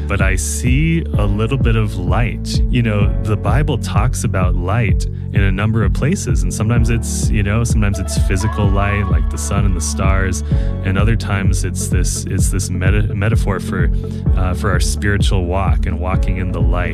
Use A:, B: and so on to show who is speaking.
A: but I see a little bit of light. You know, the Bible talks about light in a number of places, and sometimes it's, sometimes it's physical light, like the sun and the stars, and other times it's this metaphor for our spiritual walk and walking in the light.